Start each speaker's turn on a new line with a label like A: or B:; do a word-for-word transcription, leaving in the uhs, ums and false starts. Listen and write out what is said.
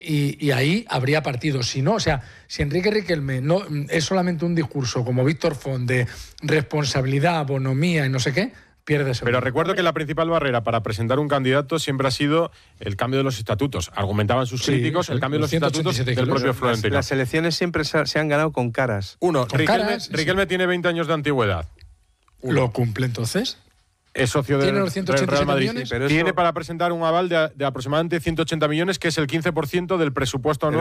A: Y, y ahí habría partido. Si no, o sea, si Enrique Riquelme no es solamente un discurso como Víctor Font de responsabilidad, bonomía y no sé qué, pierde seguro.
B: Pero recuerdo que la principal barrera para presentar un candidato siempre ha sido el cambio de los estatutos. Argumentaban sus
A: Sí,
B: críticos
A: sí,
B: el cambio de los
A: los
B: estatutos
A: ciento ochenta y siete
B: del propio
A: kilos.
B: Florentino.
C: Las elecciones siempre se, se han ganado con caras.
B: Uno,
A: Con
B: Riquelme,
A: caras, sí,
B: Riquelme
A: sí.
B: tiene veinte años de antigüedad. Uno.
A: ¿Lo cumple entonces?
B: Es socio del,
A: ¿Tiene los ciento
B: del
A: ochenta y
B: Real
A: siete
B: Madrid.
A: millones?
C: Sí, pero
B: Tiene
C: eso-
B: para presentar un aval de, de aproximadamente ciento ochenta millones, que es el quince por ciento del presupuesto anual